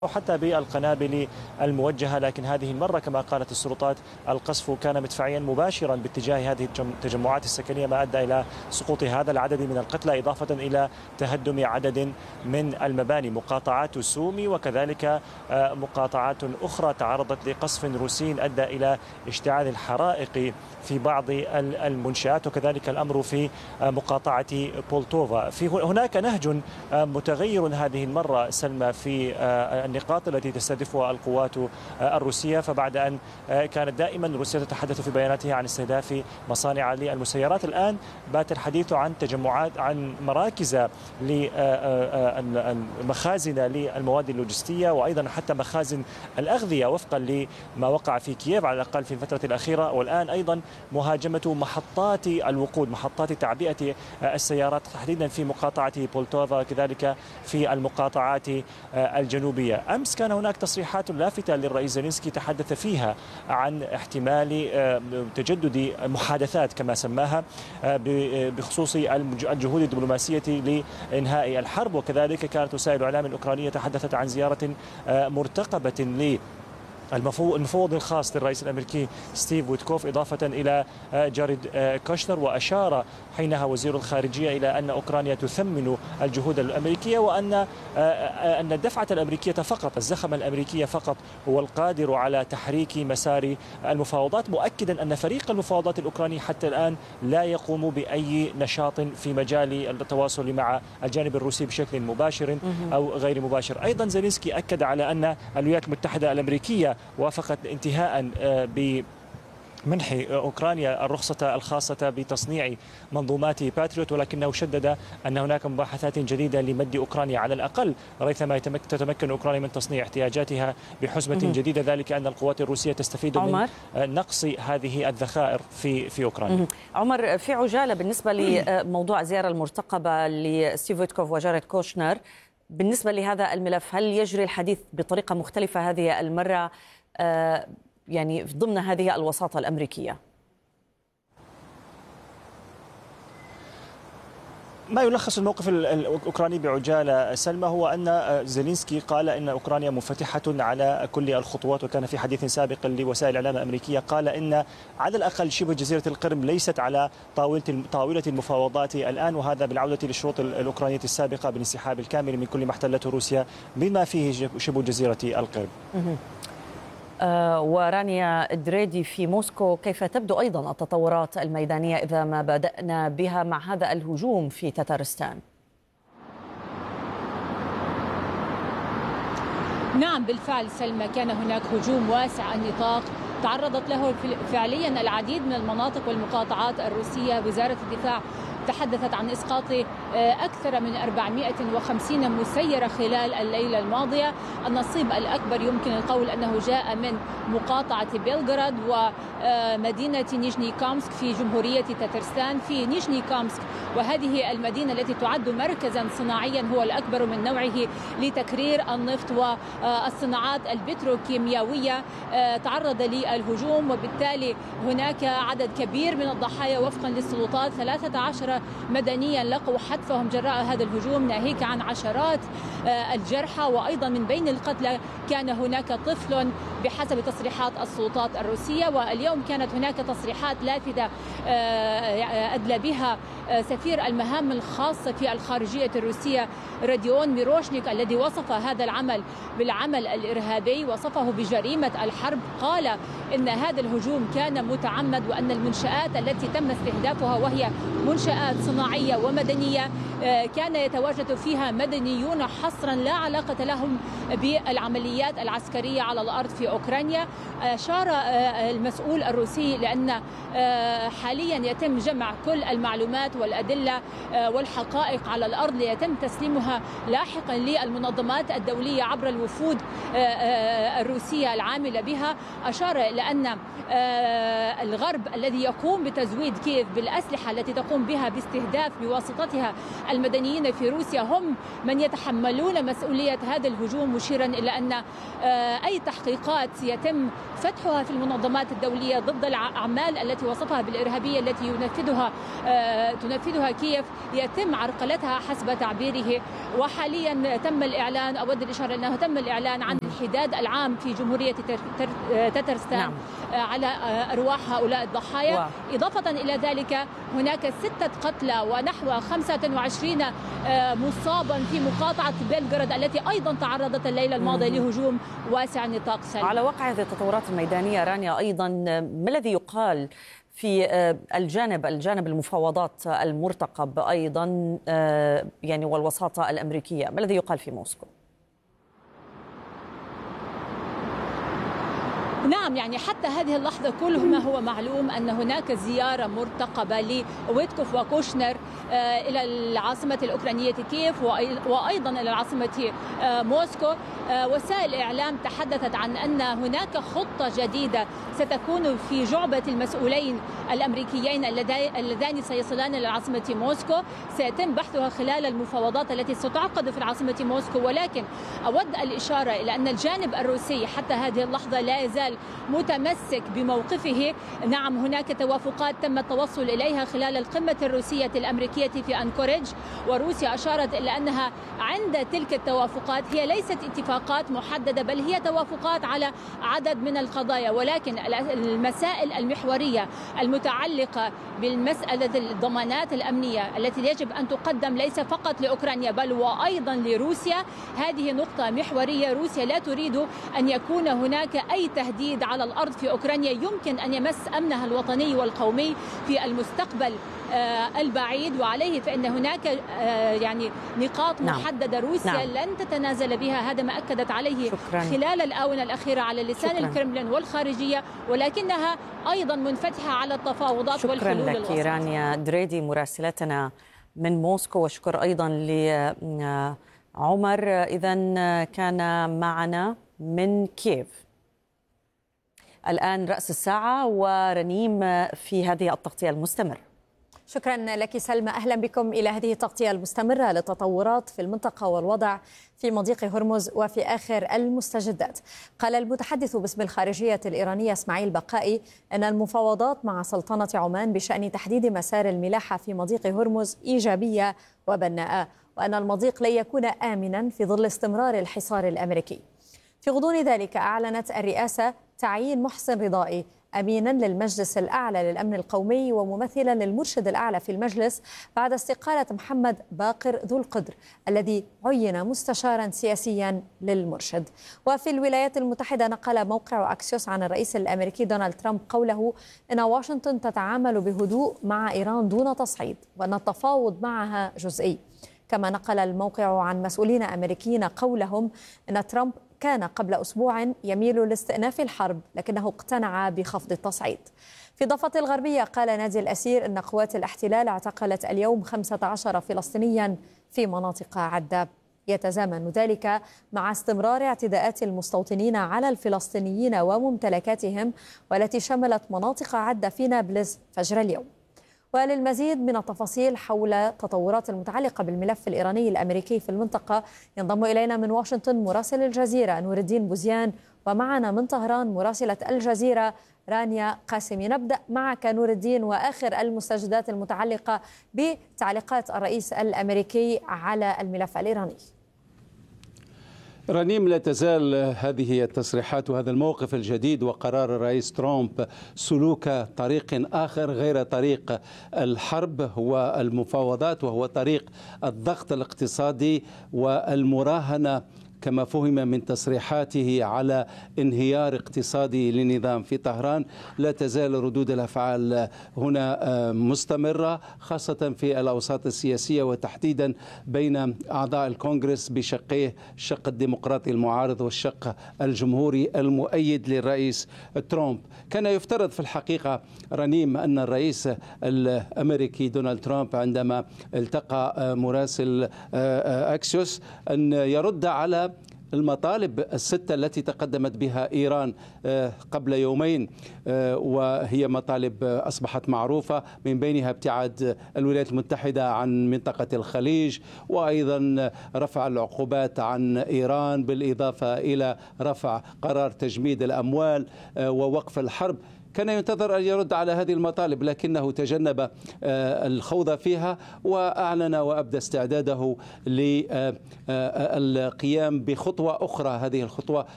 وحتى بالقنابل الموجهة، لكن هذه المرة كما قالت السلطات القصف كان مدفعيا مباشرا باتجاه هذه التجمعات السكنية، ما أدى إلى سقوط هذا العدد من القتلى إضافة إلى تهدم عدد من المباني. مقاطعات سومي وكذلك مقاطعات أخرى تعرضت لقصف روسي أدى إلى اشتعال الحرائق في بعض المنشآت، وكذلك الأمر في مقاطعة بولتوفا. هناك نهج متغير هذه المرة سلمى في النقاط التي تستهدفها القوات الروسية، فبعد أن كانت دائما روسيا تتحدث في بياناتها عن استهداف مصانع للمسيرات، الآن بات الحديث عن تجمعات، عن مراكز للمخازن للمواد اللوجستية، وأيضا حتى مخازن الأغذية وفقا لما وقع في كييف على الأقل في الفترة الأخيرة. والآن أيضا مهاجمة محطات الوقود، محطات تعبئة السيارات تحديدا في مقاطعة بولتوفا، كذلك في المقاطعات الجنوبية. أمس كان هناك تصريحات لافتة للرئيس زيلينسكي تحدث فيها عن احتمال تجدد محادثات كما سماها بخصوص الجهود الدبلوماسية لإنهاء الحرب، وكذلك كانت وسائل الإعلام الأوكرانية تحدثت عن زيارة مرتقبة المفوض الخاص للرئيس الأمريكي ستيف ويتكوف إضافة إلى جاريد كوشنر. وأشار حينها وزير الخارجية إلى أن أوكرانيا تثمن الجهود الأمريكية، وأن الدفعة الأمريكية فقط، الزخم الأمريكي فقط هو القادر على تحريك مسار المفاوضات، مؤكدا أن فريق المفاوضات الأوكراني حتى الآن لا يقوم بأي نشاط في مجال التواصل مع الجانب الروسي بشكل مباشر أو غير مباشر. أيضا زيلينسكي أكد على أن الولايات المتحدة الأمريكية وافقت انتهاء بمنح أوكرانيا الرخصة الخاصة بتصنيع منظومات باتريوت، ولكنه شدد أن هناك مباحثات جديدة لمد أوكرانيا على الأقل ريثما تتمكن أوكرانيا من تصنيع احتياجاتها بحسبة جديدة، ذلك أن القوات الروسية تستفيد من نقص هذه الذخائر في أوكرانيا. عمر، في عجالة بالنسبة لموضوع الزيارة المرتقبة لستيف ويتكوف وجاريد كوشنر، بالنسبة لهذا الملف هل يجري الحديث بطريقة مختلفة هذه المرة يعني ضمن هذه الوساطة الأمريكية؟ ما يلخص الموقف الأوكراني بعجالة سلمى هو أن زيلينسكي قال إن أوكرانيا منفتحة على كل الخطوات، وكان في حديث سابق لوسائل الإعلام الأمريكية قال إن على الأقل شبه جزيرة القرم ليست على طاولة المفاوضات الآن، وهذا بالعودة للشروط الأوكرانية السابقة بالانسحاب الكامل من كل ما احتلته روسيا بما فيه شبه جزيرة القرم. ورانيا دريدي في موسكو، كيف تبدو أيضا التطورات الميدانية إذا ما بدأنا بها مع هذا الهجوم في تتارستان؟ نعم بالفعل سلمى، كان هناك هجوم واسع النطاق تعرضت له فعليا العديد من المناطق والمقاطعات الروسية. وزارة الدفاع تحدثت عن إسقاط أكثر من 450 مسيرة خلال الليلة الماضية. النصيب الأكبر يمكن القول أنه جاء من مقاطعة بيلغراد ومدينة نيجني كامسك في جمهورية تتارستان. في نيجني كامسك، وهذه المدينة التي تعد مركزا صناعيا هو الأكبر من نوعه لتكرير النفط والصناعات البتروكيميائية، تعرض للهجوم، وبالتالي هناك عدد كبير من الضحايا وفقا للسلطات. 13 مدنيا لقوا حتفهم جراء هذا الهجوم، ناهيك عن عشرات الجرحى، وأيضا من بين القتلى كان هناك طفل بحسب تصريحات السلطات الروسية. واليوم كانت هناك تصريحات لافتة أدلى بها سفير المهام الخاصة في الخارجية الروسية راديون ميروشنيك، الذي وصف هذا العمل بالعمل الإرهابي، وصفه بجريمة الحرب. قال إن هذا الهجوم كان متعمد، وأن المنشآت التي تم استهدافها وهي منشآت صناعية ومدنية كان يتواجد فيها مدنيون حصرا لا علاقة لهم بالعمليات العسكرية على الأرض في أوكرانيا. أشار المسؤول الروسي لأن حاليا يتم جمع كل المعلومات والأدلة والحقائق على الأرض ليتم تسليمها لاحقا للمنظمات الدولية عبر الوفود الروسية العاملة بها. أشار إلى أن الغرب الذي يقوم بتزويد كييف بالأسلحة التي تقوم بها باستهداف بواسطتها المدنيين في روسيا هم من يتحملون مسؤولية هذا الهجوم، مشيرا إلى أن أي تحقيقات يتم فتحها في المنظمات الدولية ضد الأعمال التي وصفها بالإرهابية التي تنفذها كييف يتم عرقلتها حسب تعبيره. وحاليا تم الإعلان، أود الإشارة أنه تم الإعلان عن الحداد العام في جمهورية تترستان على أرواح هؤلاء الضحايا. إضافة إلى ذلك هناك 6 قتلى ونحو 25 مصابا في مقاطعة بلغراد التي أيضا تعرضت الليلة الماضية لهجوم واسع النطاق. على واقع هذه التطورات الميدانية رانيا، أيضا ما الذي يقال في الجانب المفاوضات المرتقب أيضا يعني والوساطة الأمريكية، ما الذي يقال في موسكو؟ نعم، يعني حتى هذه اللحظة كل ما هو معلوم أن هناك زيارة مرتقبة لويتكوف وكوشنر إلى العاصمة الأوكرانية كييف وأيضا إلى العاصمة موسكو. وسائل الإعلام تحدثت عن أن هناك خطة جديدة ستكون في جعبة المسؤولين الأمريكيين اللذان سيصلان إلى العاصمة موسكو، سيتم بحثها خلال المفاوضات التي ستعقد في العاصمة موسكو. ولكن أود الإشارة إلى أن الجانب الروسي حتى هذه اللحظة لا يزال متمسك بموقفه. نعم، هناك توافقات تم التوصل إليها خلال القمة الروسية الأمريكية في أنكوريج، وروسيا أشارت إلى أنها عند تلك التوافقات هي ليست اتفاقات محددة بل هي توافقات على عدد من القضايا، ولكن المسائل المحورية المتعلقة بالمسألة الضمانات الأمنية التي يجب أن تقدم ليس فقط لأوكرانيا بل وأيضا لروسيا، هذه نقطة محورية. روسيا لا تريد أن يكون هناك أي تهديد على الأرض في أوكرانيا يمكن أن يمس أمنها الوطني والقومي في المستقبل البعيد، وعليه فإن هناك يعني نقاط محددة روسيا لن تتنازل بها. هذا ما أكدت عليه خلال الآونة الأخيرة على لسان الكرملين والخارجية، ولكنها أيضا منفتحة على التفاوضات والحلول الوسط. شكرا لك رانيا دريدي مراسلتنا من موسكو، وشكر أيضا لعمر إذا كان معنا من كييف. الآن رأس الساعة ورنيم في هذه التغطية المستمرة. شكرا لك سلمى، أهلا بكم إلى هذه التغطية المستمرة للتطورات في المنطقة والوضع في مضيق هرمز وفي آخر المستجدات. قال المتحدث باسم الخارجية الإيرانية إسماعيل بقائي أن المفاوضات مع سلطنة عمان بشأن تحديد مسار الملاحة في مضيق هرمز إيجابية وبناءة، وأن المضيق لن يكون آمنا في ظل استمرار الحصار الأمريكي. في غضون ذلك أعلنت الرئاسة تعيين محسن رضائي أمينا للمجلس الأعلى للأمن القومي وممثلا للمرشد الأعلى في المجلس بعد استقالة محمد باقر ذو القدر الذي عين مستشارا سياسيا للمرشد. وفي الولايات المتحدة نقل موقع أكسيوس عن الرئيس الأمريكي دونالد ترامب قوله إن واشنطن تتعامل بهدوء مع إيران دون تصعيد وأن التفاوض معها جزئي. كما نقل الموقع عن مسؤولين أمريكيين قولهم إن ترامب كان قبل أسبوع يميل لاستئناف الحرب لكنه اقتنع بخفض التصعيد. في الضفة الغربية قال نادي الأسير أن قوات الاحتلال اعتقلت اليوم 15 فلسطينيا في مناطق عدة. يتزامن ذلك مع استمرار اعتداءات المستوطنين على الفلسطينيين وممتلكاتهم والتي شملت مناطق عدة في نابلس فجر اليوم. وللمزيد من التفاصيل حول التطورات المتعلقة بالملف الإيراني الأمريكي في المنطقة ينضم إلينا من واشنطن مراسل الجزيرة نور الدين بوزيان، ومعنا من طهران مراسلة الجزيرة رانيا قاسمي. نبدأ معك نور الدين وآخر المستجدات المتعلقة بتعليقات الرئيس الأمريكي على الملف الإيراني. رنيم، لا تزال هذه التصريحات وهذا الموقف الجديد وقرار الرئيس ترامب سلوك طريق آخر غير طريق الحرب والمفاوضات، وهو طريق الضغط الاقتصادي والمراهنة كما فهم من تصريحاته على انهيار اقتصادي للنظام في طهران. لا تزال ردود الأفعال هنا مستمرة، خاصة في الأوساط السياسية وتحديدا بين أعضاء الكونغرس بشقيه، الشق الديمقراطي المعارض والشق الجمهوري المؤيد للرئيس ترامب. كان يفترض في الحقيقة رنيم أن الرئيس الأمريكي دونالد ترامب عندما التقى مراسل أكسيوس أن يرد على المطالب الستة التي تقدمت بها إيران قبل يومين، وهي مطالب أصبحت معروفة، من بينها ابتعاد الولايات المتحدة عن منطقة الخليج، وأيضا رفع العقوبات عن إيران، بالإضافة إلى رفع قرار تجميد الأموال ووقف الحرب. كان ينتظر أن يرد على هذه المطالب، لكنه تجنب الخوض فيها، وأعلن وأبدى استعداده للقيام بخطوة أخرى. هذه الخطوة